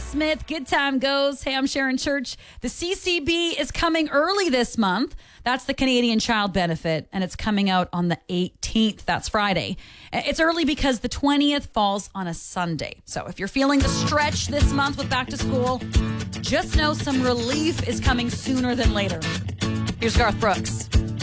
Smith. Good time goes. Hey, I'm Sharon Church. The CCB is coming early this month. That's the Canadian Child Benefit, and it's coming out on the 18th. That's Friday. It's early because the 20th falls on a Sunday. So if you're feeling the stretch this month with back to school, just know some relief is coming sooner than later. Here's Garth Brooks.